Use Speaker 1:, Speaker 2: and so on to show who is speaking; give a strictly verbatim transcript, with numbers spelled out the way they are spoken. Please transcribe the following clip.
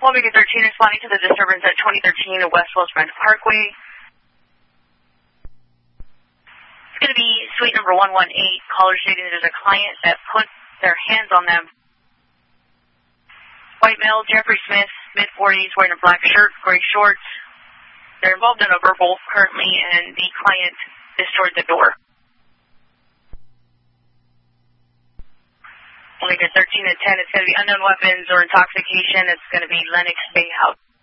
Speaker 1: Omega thirteen responding to the disturbance at twenty thirteen West Wells Branch Parkway. It's going to be suite number one one eight. Caller stating there's a client that put their hands on them. White male, Jeffrey Smith, mid forties, wearing a black shirt, gray shorts. They're involved in a verbal currently, and the client destroyed the door. Omega thirteen and ten, it's going to be unknown weapons or intoxication. It's going to be Lenox Bay House.